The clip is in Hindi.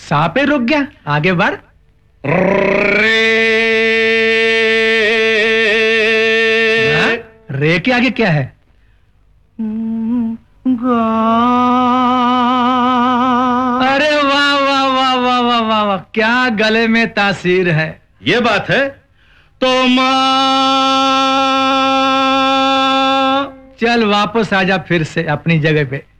सा पे रुक गया, आगे बढ़। रे के आगे क्या है? अरे वाह वाह वाह वाह वाह वाह वाह, क्या गले में तासीर है। ये बात है तो चल वापस आजा फिर से अपनी जगह पे।